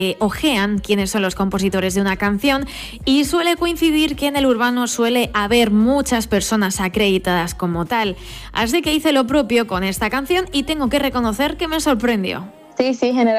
ojean quiénes son los compositores de una canción y suele coincidir que en el urbano suele haber muchas personas acreditadas como tal. Así que hice lo propio con esta canción y tengo que reconocer que me sorprendió. Sí, generalmente